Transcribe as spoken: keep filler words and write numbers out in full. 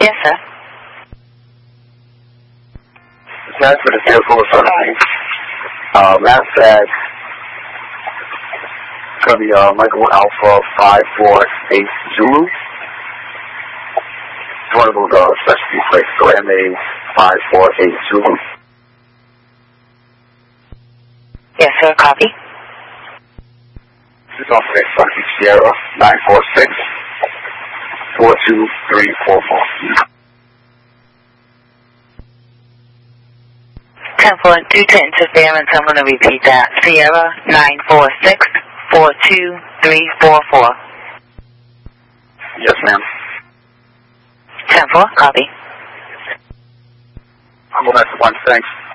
Yes, sir. That's for the vehicle or something. Uh, last tag. It's going to be uh, Michael Alpha five four eight Zulu. It's one of those uh, specialty plates. So M A five four eight Zulu. Yes, sir. Copy. This is off of Funky Sierra nine four six four two three four four. ten four, due to interference, I'm going to repeat that. Sierra nine four six four two three four four. Yes, ma'am. ten four, copy. I'll go back to one, thanks.